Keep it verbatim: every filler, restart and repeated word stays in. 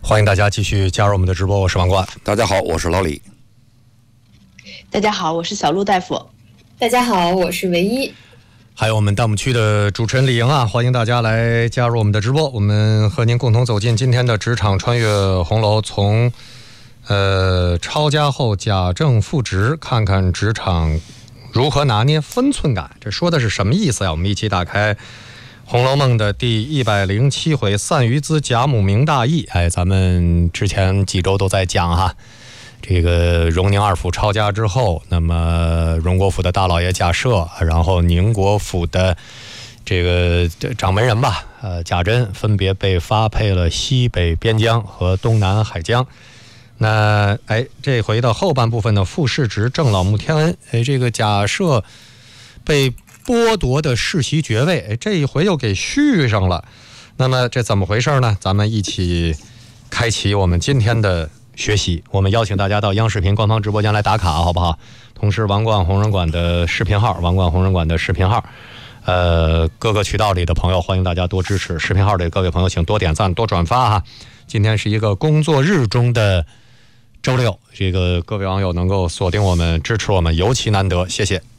欢迎大家继续加入我们的直播，我是王冠。 大家好，我是老李。 大家好，我是小陆大夫。 大家好，我是唯一。 还有我们弹幕区的主持人李莹啊，欢迎大家来加入我们的直播，我们和您共同走进今天的职场穿越红楼，从呃抄家后贾政复职，看看职场如何拿捏分寸感，这说的是什么意思呀？我们一起打开《红楼梦》的第一百零七回，散于兹贾母明大义。哎，咱们之前几周都在讲哈，这个荣宁二府抄家之后，那么荣国府的大老爷贾赦，然后宁国府的这个掌门人吧，呃贾珍，分别被发配了西北边疆和东南海疆。那哎，这回的后半部分呢，傅世职、郑老穆天恩，哎，这个贾赦被剥夺的世袭爵位，哎，这一回又给续上了。那么这怎么回事呢？咱们一起开启我们今天的学习。我们邀请大家到央视频官方直播间来打卡，好不好？同时王冠红人馆的视频号，王冠红人馆的视频号，呃，各个渠道里的朋友，欢迎大家多支持。视频号里的各位朋友，请多点赞、多转发哈。今天是一个工作日中的周六，这个各位网友能够锁定我们、支持我们，尤其难得，谢谢。